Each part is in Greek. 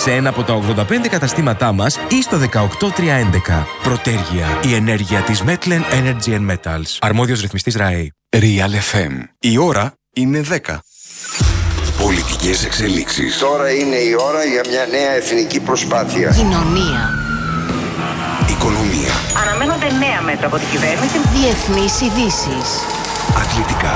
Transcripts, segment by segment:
σε ένα από τα 85 καταστήματά μας ή στο 18311. Πρωτέργεια. Η ενέργεια της Metlen Energy and Metals. Αρμόδιος ρυθμιστής ΡΑΕ. Real FM. Η ώρα είναι 10. Πολιτικές εξελίξεις. Τώρα είναι η ώρα για μια νέα εθνική προσπάθεια. Κοινωνία. Οικονομία. Αναμένονται νέα μέτρα από την κυβέρνηση. Διεθνείς ειδήσεις. Αθλητικά.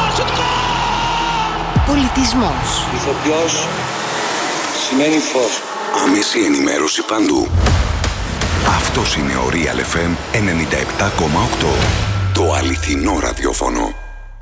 Πολιτισμός. Ηθοποιός σημαίνει φως. Άμεση ενημέρωση παντού. Αυτός είναι ο Real FM 97,8. Το αληθινό ραδιόφωνο.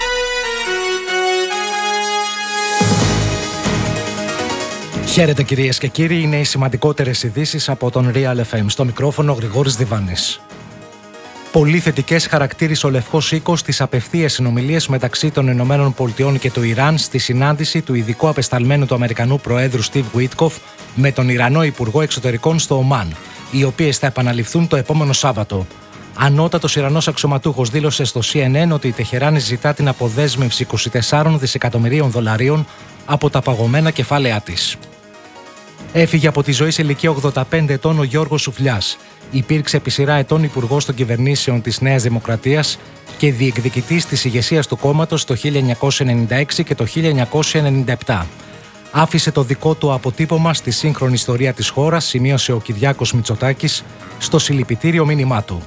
Χαίρετε κυρίες και κύριοι, είναι οι σημαντικότερες ειδήσεις από τον Real FM. Στο μικρόφωνο Γρηγόρης Διβάνης. Πολύ θετικές χαρακτήρισε ο Λευκός Οίκος τις απευθείας συνομιλίες μεταξύ των ΗΠΑ και του Ιράν στη συνάντηση του ειδικού απεσταλμένου του Αμερικανού Προέδρου Στιβ Γουίτκοφ με τον Ιρανό Υπουργό Εξωτερικών στο Ομάν, οι οποίες θα επαναληφθούν το επόμενο Σάββατο. Ανώτατος Ιρανός αξιωματούχος δήλωσε στο CNN ότι η Τεχεράνη ζητά την αποδέσμευση 24 δισεκατομμυρίων δολαρίων από τα παγωμένα κεφάλαιά της. Έφυγε από τη ζωή σε ηλικία 85 ετών ο Γιώργος Σουφλιάς. Υπήρξε επί σειρά ετών υπουργός των κυβερνήσεων της Νέας Δημοκρατίας και διεκδικητής της ηγεσίας του κόμματος το 1996 και το 1997. Άφησε το δικό του αποτύπωμα στη σύγχρονη ιστορία της χώρας, σημείωσε ο Κυριάκος Μητσοτάκης στο συλληπιτήριο μήνυμά του.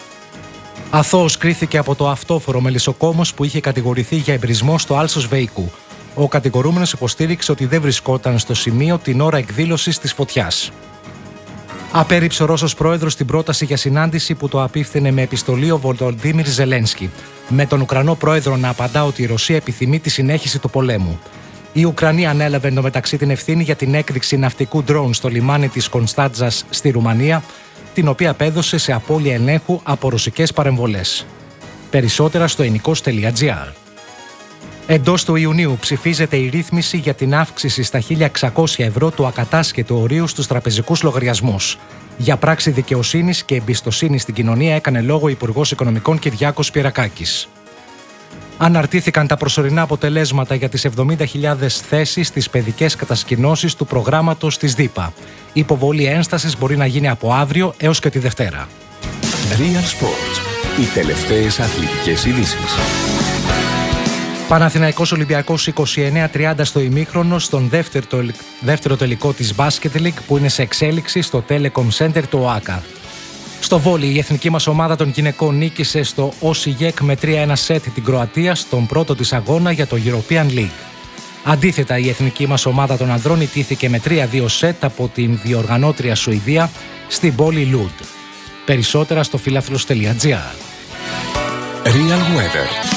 Αθώος κρίθηκε από το αυτόφορο μελισσοκόμος που είχε κατηγορηθεί για εμπρισμό στο άλσος Βέικου. Ο κατηγορούμενος υποστήριξε ότι δεν βρισκόταν στο σημείο την ώρα εκδήλωσης της φωτιάς. Απέρριψε ο Ρώσος πρόεδρος την πρόταση για συνάντηση που το απίφθινε με επιστολή ο Βολοντίμιρ Ζελένσκι, με τον Ουκρανό πρόεδρο να απαντά ότι η Ρωσία επιθυμεί τη συνέχιση του πολέμου. Η Ουκρανία ανέλαβε εντωμεταξύ την ευθύνη για την έκρηξη ναυτικού ντρόουν στο λιμάνι της Κωνστάντζας στη Ρουμανία, την οποία απέδωσε σε απώλεια ελέγχου από ρωσικές παρεμβολές. Περισσότερα στο enikos.gr. Εντός του Ιουνίου ψηφίζεται η ρύθμιση για την αύξηση στα 1.600 ευρώ του ακατάσχετου ορίου στους τραπεζικούς λογαριασμούς. Για πράξη δικαιοσύνης και εμπιστοσύνη στην κοινωνία έκανε λόγο ο Υπουργός Οικονομικών Κυριάκος Πυρακάκης. Αναρτήθηκαν τα προσωρινά αποτελέσματα για τις 70.000 θέσεις στις παιδικές κατασκηνώσεις του προγράμματος της ΔΥΠΑ. Η υποβολή ένστασης μπορεί να γίνει από αύριο έως και τη Δευτέρα. Real Sports. Οι τελευταίες αθλητικές ειδήσεις. Παναθηναϊκός Ολυμπιακός 29-30 στο ημίχρονο στον δεύτερο τελικό της Basket League που είναι σε εξέλιξη στο Telecom Center του ΟΑΚΑ. Στο βόλι η εθνική μας ομάδα των γυναικών νίκησε στο Osijek με 3-1 σετ την Κροατία στον πρώτο της αγώνα για το European League. Αντίθετα η εθνική μας ομάδα των ανδρών ιτήθηκε με 3-2 σετ από την διοργανώτρια Σουηδία στην πόλη Λούντ. Περισσότερα στο φιλάθλος.gr. Real Weather.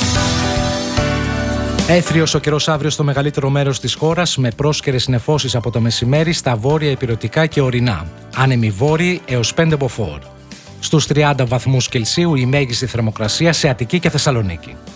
Έθριος ο καιρός αύριο στο μεγαλύτερο μέρος της χώρας με πρόσκαιρες νεφώσεις από το μεσημέρι στα βόρεια ηπειρωτικά και ορεινά. Άνεμοι βόρειοι έως 5 μποφόρ. Στους 30 βαθμούς Κελσίου η μέγιστη θερμοκρασία σε Αττική και Θεσσαλονίκη.